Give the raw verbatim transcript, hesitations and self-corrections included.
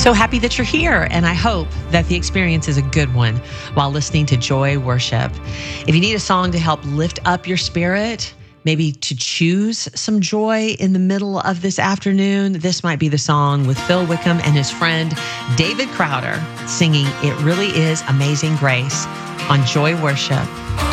So happy that you're here, and I hope that the experience is a good one while listening to Joy Worship. If you need a song to help lift up your spirit, maybe to choose some joy in the middle of this afternoon, this might be the song with Phil Wickham and his friend David Crowder singing It Really Is Amazing Grace on Joy Worship.